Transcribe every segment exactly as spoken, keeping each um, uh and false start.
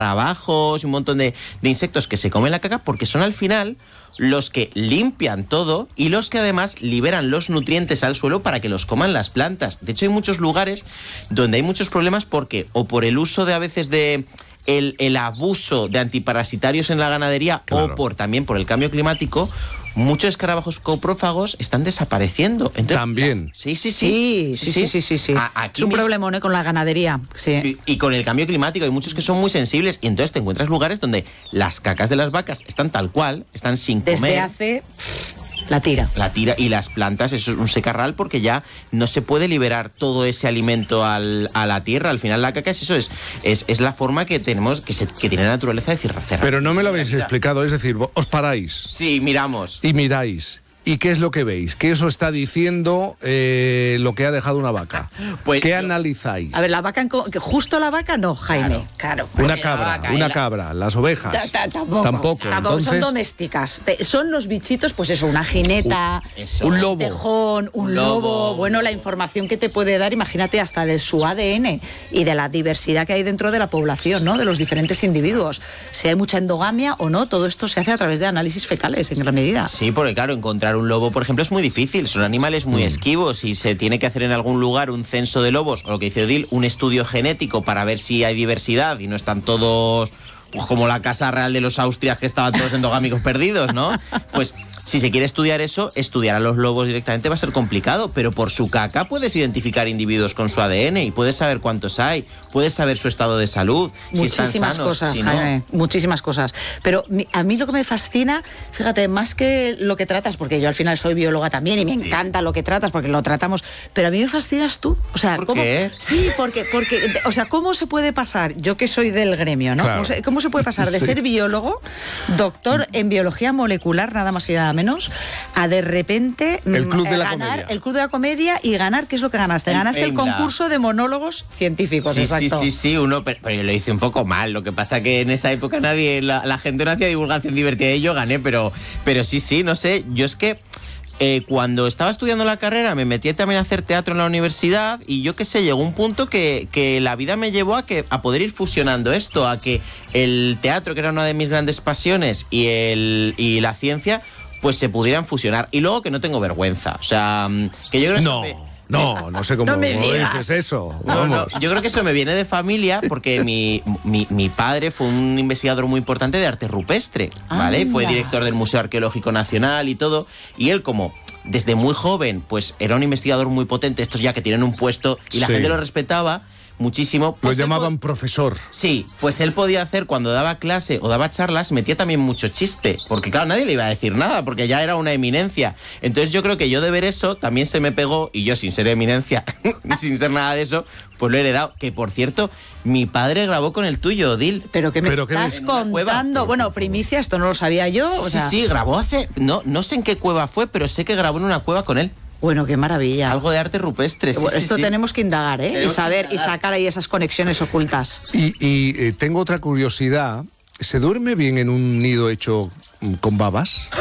escarabajos y un montón de, de insectos que se comen la caca, porque son al final los que limpian todo y los que además liberan los nutrientes al suelo para que los coman las plantas. De hecho, hay muchos lugares donde hay muchos problemas porque o por el uso de a veces de el, el abuso de antiparasitarios en la ganadería, claro, o por también por el cambio climático, muchos escarabajos coprófagos están desapareciendo. Entonces, también. Las, sí, sí, sí. Sí, sí, sí, sí, sí, sí. A, es un mis... problemón, ¿eh? Con la ganadería. Sí. Y, y con el cambio climático hay muchos que son muy sensibles y entonces te encuentras lugares donde las cacas de las vacas están tal cual, están sin comer. Desde hace... La tira. La tira y las plantas, eso es un secarral porque ya no se puede liberar todo ese alimento al, a la tierra. Al final la caca es eso, es, es, es la forma que tenemos, que, se, que tiene la naturaleza de cerrar. Pero no me lo habéis explicado, es decir, os paráis. Sí, miramos. Y miráis. ¿Y qué es lo que veis? ¿Qué os está diciendo eh, lo que ha dejado una vaca? Pues ¿Qué yo... analizáis? A ver, la vaca, en co... justo la vaca no, Jaime. Claro. claro. Una cabra, vaca, una la... cabra, las ovejas. Ta, ta, tampoco. Tampoco. Tampoco. Entonces... Son domésticas. Son los bichitos, pues eso, una jineta, eso. un lobo, un tejón, un, un lobo. lobo. Bueno, la información que te puede dar, imagínate, hasta de su A D N y de la diversidad que hay dentro de la población, ¿no? De los diferentes individuos. Si hay mucha endogamia o no, todo esto se hace a través de análisis fecales, en gran medida. Sí, porque claro, encontrar un lobo, por ejemplo, es muy difícil, son animales muy mm. esquivos y se tiene que hacer en algún lugar un censo de lobos, o lo que dice Odil, un estudio genético para ver si hay diversidad y no están todos pues, como la Casa Real de los Austrias, que estaban todos endogámicos perdidos, ¿no? Pues si se quiere estudiar eso, estudiar a los lobos directamente va a ser complicado, pero por su caca puedes identificar individuos con su A D N y puedes saber cuántos hay, puedes saber su estado de salud, si están sanos, cosas, si no. Jaime, muchísimas cosas. Pero a mí lo que me fascina, fíjate, más que lo que tratas, porque yo al final soy bióloga también y me sí. encanta lo que tratas porque lo tratamos, pero a mí me fascinas tú. O sea, ¿por ¿cómo? qué? Sí, porque, porque, o sea, ¿cómo se puede pasar? Yo que soy del gremio, ¿no? Claro. ¿Cómo, se, ¿Cómo se puede pasar de sí. ser biólogo, doctor en biología molecular, nada más y nada menos, a de repente el club de la ganar comedia. el club de la comedia y ganar, ¿qué es lo que ganaste? El Ganaste el Fame concurso de monólogos científicos, sí, exacto. Sí, sí, sí, uno, pero, pero yo lo hice un poco mal, lo que pasa que en esa época nadie, la, la gente no hacía divulgación divertida y yo gané, pero, pero sí, sí, no sé, yo es que Eh, cuando estaba estudiando la carrera me metí también a hacer teatro en la universidad y yo qué sé, llegó un punto que, que la vida me llevó a, que, a poder ir fusionando esto, a que el teatro, que era una de mis grandes pasiones, y, el, y la ciencia, pues se pudieran fusionar. Y luego que no tengo vergüenza, o sea, que yo creo que... No. Me, No, no sé cómo, no me cómo digas. dices eso. No, no, Vamos. yo creo que eso me viene de familia porque mi, mi, mi padre fue un investigador muy importante de arte rupestre, ¿vale? Anda. Fue director del Museo Arqueológico Nacional y todo, y él como desde muy joven pues era un investigador muy potente, estos ya que tienen un puesto y la Sí. gente lo respetaba muchísimo. Pues lo llamaban po- profesor. Sí, pues él podía hacer cuando daba clase o daba charlas, metía también mucho chiste, porque claro, nadie le iba a decir nada, porque ya era una eminencia. Entonces yo creo que yo de ver eso también se me pegó, y yo sin ser eminencia, sin ser nada de eso, pues lo he heredado. Que por cierto, mi padre grabó con el tuyo, Odil. ¿Pero qué me ¿Pero qué estás me- contando? Bueno, primicia, esto no lo sabía yo. Sí, o sí, sea... sí, grabó hace... No, no sé en qué cueva fue, pero sé que grabó en una cueva con él. Bueno, qué maravilla. Algo de arte rupestre, sí, Bueno, sí, esto sí. tenemos que indagar, ¿eh? Tenemos Y saber que y indagar. sacar ahí esas conexiones ocultas. Y, y eh, tengo otra curiosidad. ¿Se duerme bien en un nido hecho mm, con babas?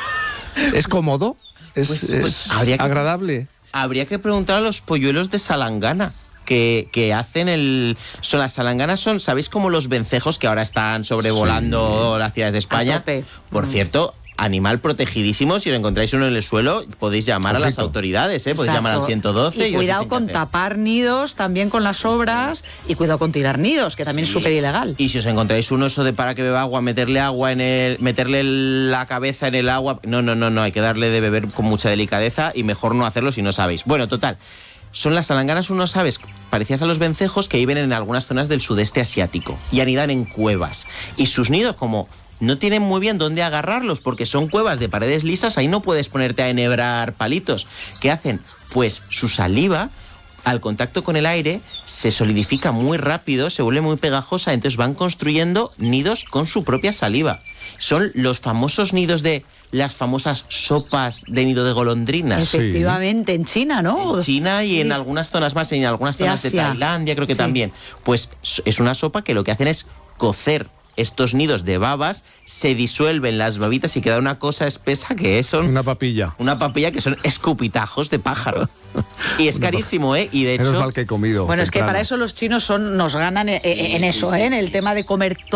¿Es cómodo? ¿Es, Pues- es pues habría que- agradable? Habría que preguntar a los polluelos de Salangana. Que, que hacen el... Son las salanganas, son, ¿sabéis como los vencejos que ahora están sobrevolando Sí. las ciudades de España? A tope. Por Mm. cierto, animal protegidísimo, si lo encontráis uno en el suelo, podéis llamar a las Ojito. autoridades, ¿eh? Podéis llamar al Exacto. ciento doce. Y os cuidado dicen qué con hacer. tapar nidos, también con las obras, y cuidado con tirar nidos, que también Sí. es súper ilegal. Y si os encontráis uno eso de para que beba agua, meterle agua en el, meterle la cabeza en el agua, no, no, no, no, hay que darle de beber con mucha delicadeza y mejor no hacerlo si no sabéis. Bueno, total, son las salanganas, unos aves parecidas a los vencejos que viven en algunas zonas del sudeste asiático y anidan en cuevas. Y sus nidos, como no tienen muy bien dónde agarrarlos porque son cuevas de paredes lisas, ahí no puedes ponerte a enhebrar palitos. ¿Qué hacen? Pues su saliva, al contacto con el aire, se solidifica muy rápido, se vuelve muy pegajosa, entonces van construyendo nidos con su propia saliva. Son los famosos nidos de las famosas sopas de nido de golondrinas. Efectivamente, en China, ¿no? En China y Sí. en algunas zonas más, en algunas De zonas de, Asia. Tailandia creo que Sí. también. Pues es una sopa que lo que hacen es cocer estos nidos de babas, se disuelven las babitas y queda una cosa espesa que son... Una papilla. Una papilla que son escupitajos de pájaro. Y es carísimo, ¿eh? Y de Menos hecho... mal que he comido. Bueno, es que temprano. para eso los chinos son nos ganan eh, Sí, en sí, eso, sí, ¿eh? En sí. el tema de comer todo.